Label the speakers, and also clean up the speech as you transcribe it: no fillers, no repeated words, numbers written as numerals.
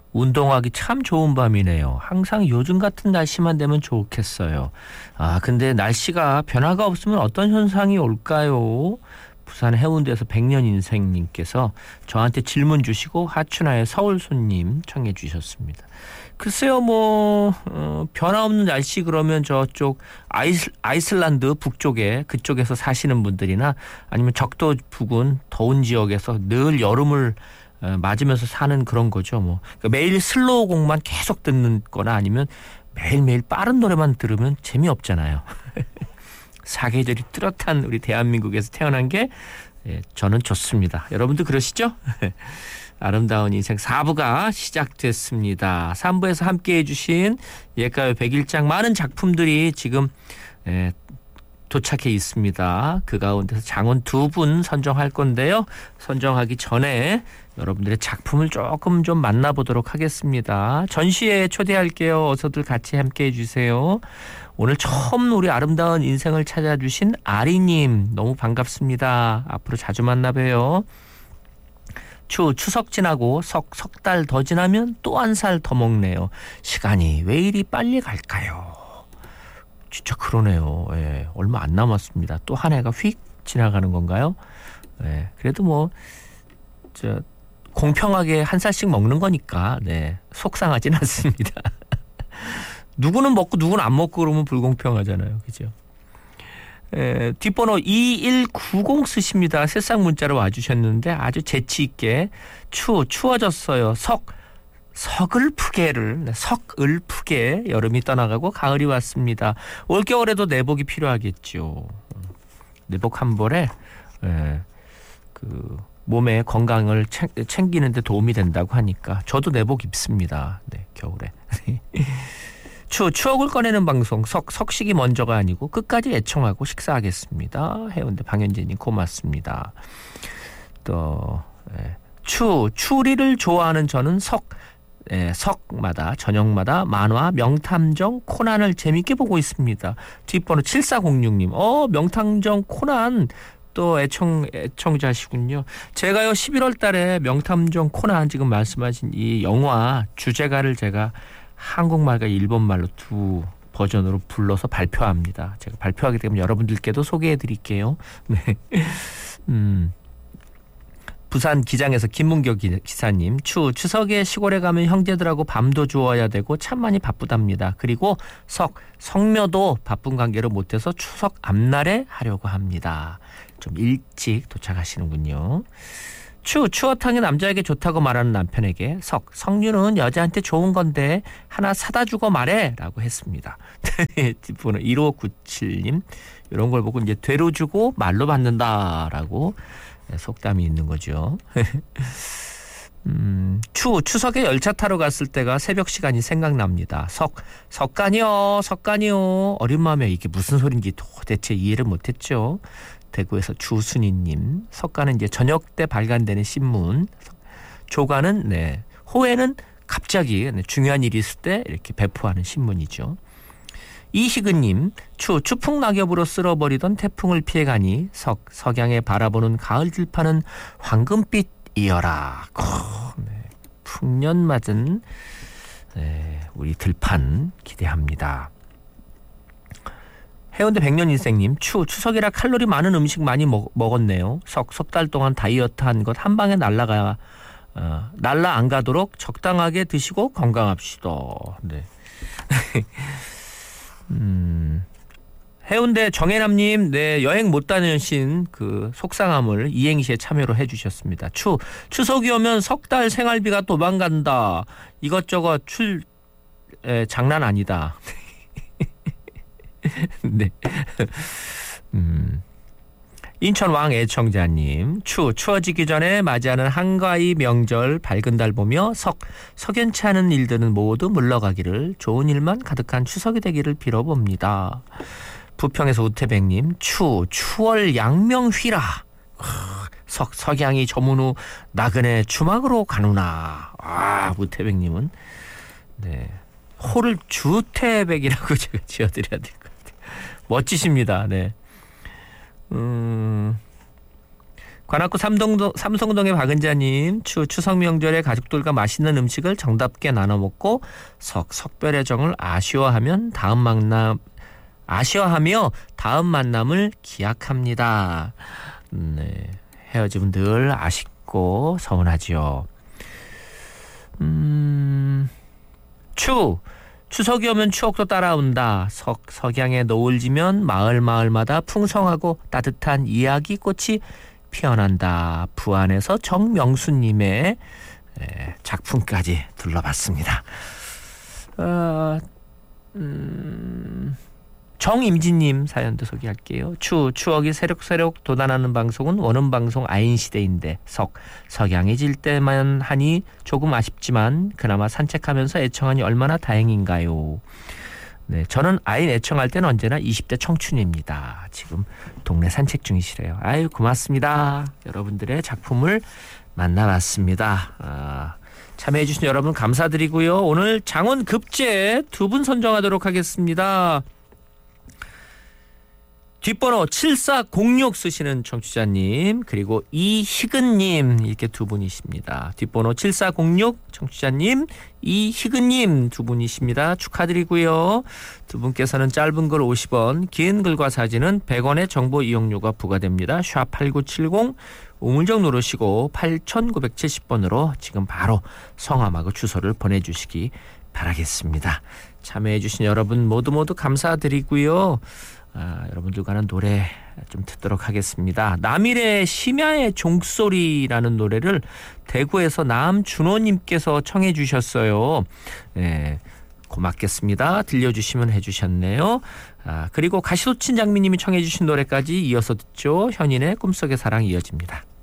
Speaker 1: 운동하기 참 좋은 밤이네요. 항상 요즘 같은 날씨만 되면 좋겠어요. 근데 날씨가 변화가 없으면 어떤 현상이 올까요? 부산 해운대에서 백년 인생님께서 저한테 질문 주시고 하춘아의 서울 손님 청해 주셨습니다. 글쎄요, 변화 없는 날씨 그러면 저쪽 아이슬란드 북쪽에 그쪽에서 사시는 분들이나 아니면 적도 부근 더운 지역에서 늘 여름을 맞으면서 사는 그런 거죠. 그러니까 매일 슬로우 곡만 계속 듣는 거나 아니면 매일매일 빠른 노래만 들으면 재미없잖아요. 사계절이 뚜렷한 우리 대한민국에서 태어난 게 저는 좋습니다. 여러분도 그러시죠? 아름다운 인생 4부가 시작됐습니다. 3부에서 함께해 주신 예가요 100일장 많은 작품들이 지금 도착해 있습니다. 그 가운데서 장원 2분 선정할 건데요. 선정하기 전에 여러분들의 작품을 조금 좀 만나보도록 하겠습니다. 전시회에 초대할게요. 어서들 같이 함께해 주세요. 오늘 처음 우리 아름다운 인생을 찾아주신 아리님 너무 반갑습니다. 앞으로 자주 만나봬요. 추석 지나고 석 달 더 지나면 또 한 살 더 먹네요. 시간이 왜 이리 빨리 갈까요? 진짜 그러네요. 얼마 안 남았습니다. 또 한 해가 휙 지나가는 건가요? 그래도 공평하게 한 살씩 먹는 거니까 속상하진 않습니다. 누구는 먹고 누구는 안 먹고 그러면 불공평하잖아요. 그죠? 뒷번호 2190 쓰십니다. 새싹 문자로 와주셨는데 아주 재치있게 추워졌어요. 석을프게 여름이 떠나가고 가을이 왔습니다. 올겨울에도 내복이 필요하겠죠. 내복 한 벌에 몸의 건강을 챙기는 데 도움이 된다고 하니까 저도 내복 입습니다. 겨울에. 추억을 꺼내는 방송 석식이 먼저가 아니고 끝까지 애청하고 식사하겠습니다. 해운대 방현진님 고맙습니다. 또 추리를 좋아하는 저는 석마다 저녁마다 만화 명탐정 코난을 재밌게 보고 있습니다. 뒷번호 7406님 명탐정 코난 또 애청자시군요. 제가요 11월 달에 명탐정 코난 지금 말씀하신 이 영화 주제가를 제가 한국말과 일본말로 두 버전으로 불러서 발표합니다. 제가 발표하게 되면 여러분들께도 소개해드릴게요. 부산 기장에서 김문교 기사님 추석에 시골에 가면 형제들하고 밤도 주워야 되고 참 많이 바쁘답니다. 그리고 성묘도 바쁜 관계로 못해서 추석 앞날에 하려고 합니다. 좀 일찍 도착하시는군요. 추어탕이 남자에게 좋다고 말하는 남편에게 석류는 여자한테 좋은 건데 하나 사다 주고 말해 라고 했습니다. 뒷번호 1597님 이런 걸 보고 이제 되로 주고 말로 받는다라고 속담이 있는 거죠. 추석에 열차 타러 갔을 때가 새벽 시간이 생각납니다. 석간이요. 어린 마음에 이게 무슨 소린지 도대체 이해를 못했죠. 대구에서 주순이님, 석가는 이제 저녁 때 발간되는 신문, 조가는 호에는 갑자기 중요한 일이 있을 때 이렇게 배포하는 신문이죠. 이희근님, 추풍 낙엽으로 쓸어버리던 태풍을 피해가니 석양에 바라보는 가을 들판은 황금빛이여라. 풍년 맞은 우리 들판 기대합니다. 해운대 백년 인생님 추석이라 칼로리 많은 음식 많이 먹었네요. 석 달 동안 다이어트 한 것 한 방에 날라 안 가도록 적당하게 드시고 건강합시다. 해운대 정혜남님 여행 못 다녀신 그 속상함을 이행시에 참여로 해주셨습니다. 추석이 오면 석 달 생활비가 도망간다. 이것저것 장난 아니다. 인천 왕 애청자님 추워지기 전에 맞이하는 한가위 명절 밝은 달 보며 석연치 않은 일들은 모두 물러가기를 좋은 일만 가득한 추석이 되기를 빌어봅니다. 부평에서 우태백님 추월 양명휘라 석양이 저문 후 나그네 주막으로 가누나. 우태백님은 호를 주태백이라고 제가 지어드려야 될 것 같아요. 멋지십니다. 관악구 삼성동의 박은자님, 추석 명절에 가족들과 맛있는 음식을 정답게 나눠 먹고 석별의 정을 아쉬워하며 다음 만남을 기약합니다. 네, 헤어짐은 늘 아쉽고 서운하지요. 추석이 오면 추억도 따라온다. 석양에 노을 지면 마을마다 풍성하고 따뜻한 이야기꽃이 피어난다. 부안에서 정명수님의 작품까지 둘러봤습니다. 정임진님 사연도 소개할게요. 추억이 새록새록 돋아나는 방송은 원음방송 아인시대인데 석양이 질 때만 하니 조금 아쉽지만 그나마 산책하면서 애청하니 얼마나 다행인가요. 네, 저는 아인 애청할 때는 언제나 20대 청춘입니다. 지금 동네 산책 중이시래요. 아유, 고맙습니다. 여러분들의 작품을 만나봤습니다. 참여해주신 여러분 감사드리고요. 오늘 장원 급제 2분 선정하도록 하겠습니다. 뒷번호 7406 쓰시는 청취자님, 그리고 이희근님, 이렇게 2분이십니다. 뒷번호 7406 청취자님, 이희근님 2분이십니다. 축하드리고요. 2분께서는 짧은 글 50원, 긴 글과 사진은 100원의 정보 이용료가 부과됩니다. 샵8970 우물정 누르시고 8970번으로 지금 바로 성함하고 주소를 보내주시기 바라겠습니다. 참여해주신 여러분 모두 감사드리고요. 여러분들과는 노래 좀 듣도록 하겠습니다. 남일의 심야의 종소리라는 노래를 대구에서 남준호님께서 청해 주셨어요. 네, 고맙겠습니다. 들려주시면 해주셨네요. 그리고 가시도친 장미님이 청해 주신 노래까지 이어서 듣죠. 현인의 꿈속의 사랑 이어집니다.